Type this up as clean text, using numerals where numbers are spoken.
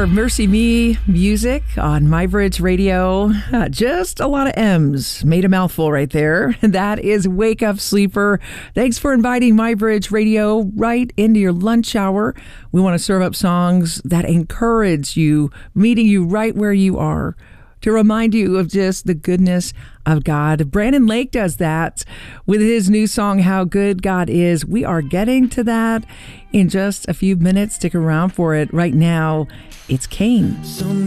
Mercy Me music on MyBridge Radio. Just a lot of M's. Made a mouthful right there. That is Wake Up Sleeper. Thanks for inviting MyBridge Radio right into your lunch hour. We want to serve up songs that encourage you, meeting you right where you are, to remind you of just the goodness of God. Brandon Lake does that with his new song, How Good God Is. We are getting to that in just a few minutes. Stick around for it. Right now, it's Cain.